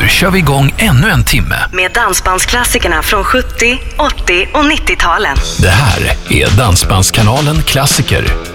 kör vi igång ännu en timme med dansbandsklassikerna från 70, 80 och 90-talen. Det här är Dansbandskanalen Klassiker